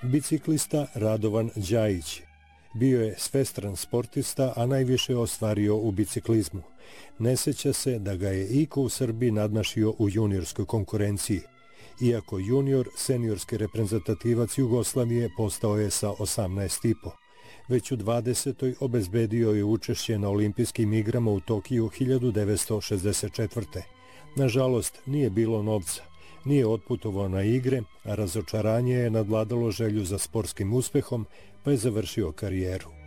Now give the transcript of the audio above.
Biciklista Radovan Đajić. Bio je svestran sportista, a najviše ostvario u biciklizmu. Ne sjeća se da ga je iko u Srbiji nadmašio u juniorskoj konkurenciji. Iako junior, seniorski reprezentativac Jugoslavije postao je sa 18,5. Već u 20. obezbedio je učešće na olimpijskim igrama u Tokiju 1964. Nažalost, nije bilo novca. Nije otputovao na igre, a razočaranje je nadvladalo želju za sportskim uspehom, pa je završio karijeru.